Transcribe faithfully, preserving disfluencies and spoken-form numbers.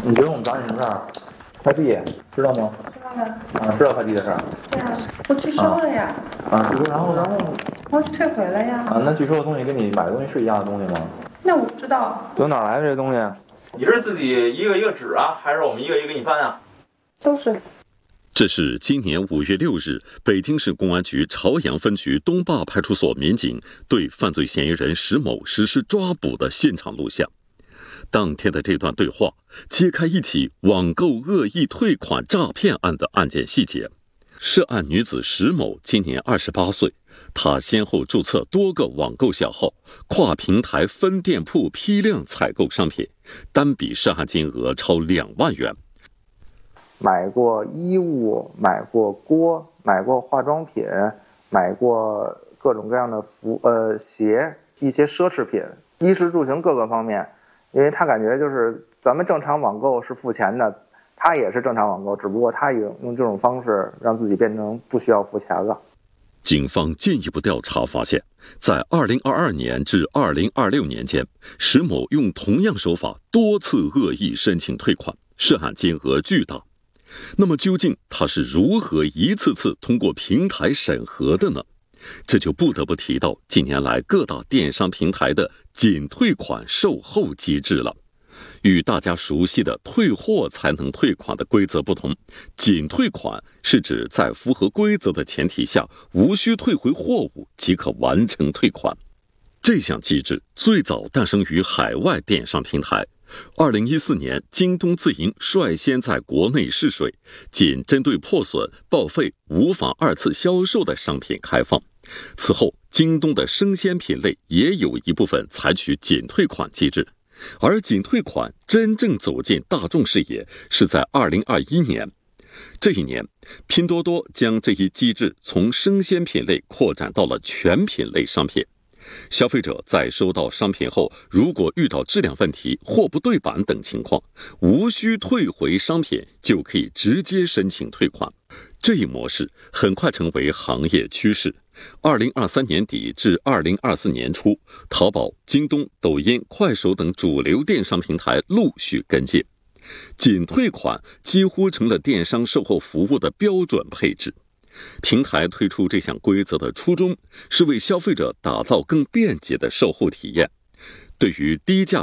你觉得我们找你什么事儿？快递，知道吗？ 知道的。 啊，知道快递的事儿。 对啊，我拒收了呀。 啊，拒收，然后然后。 我退回了呀。 啊，那拒收的东西跟你买的东西是一样的东西吗？ 那我不知道。 从哪儿来的这东西？你是自己一个一个指啊，还是我们一个一个给你翻啊？ 都是。 这是今年五月六日，北京市公安局朝阳分局东坝派出所民警对犯罪嫌疑人石某实施抓捕的现场录像。当天的这段对话揭开一起网购恶意退款诈骗案的案件细节。涉案女子石某今年二十八岁，她先后注册多个网购小号，跨平台分店铺批量采购商品，单笔涉案金额超两万元。 买过衣物，买过锅，买过化妆品，买过各种各样的服呃鞋，一些奢侈品，衣食住行各个方面。因为他感觉就是咱们正常网购是付钱的，他也是正常网购，只不过他用用这种方式让自己变成不需要付钱了。 警方进一步调查发现，在二零二二年至二零二六年间，石某用同样手法多次恶意申请退款，涉案金额巨大。那么究竟他是如何一次次通过平台审核的呢？这就不得不提到近年来各大电商平台的仅退款售后机制了。与大家熟悉的退货才能退款的规则不同，仅退款是指在符合规则的前提下，无需退回货物即可完成退款。这项机制最早诞生于海外电商平台。二零一四年，京东自营率先在国内试水，仅针对破损、报废、无法二次销售的商品开放。此后，京东的生鲜品类也有一部分采取仅退款机制，而仅退款真正走进大众视野是在二零二一年。这一年，拼多多将这一机制从生鲜品类扩展到了全品类商品。消费者在收到商品后，如果遇到质量问题、货不对版等情况，无需退回商品，就可以直接申请退款。这一模式很快成为行业趋势。二零二三年底至二零二四年初，淘宝、京东、抖音、快手等主流电商平台陆续跟进，仅退款几乎成了电商售后服务的标准配置。平台推出这项规则的初衷是为消费者打造更便捷的售后体验。对于低价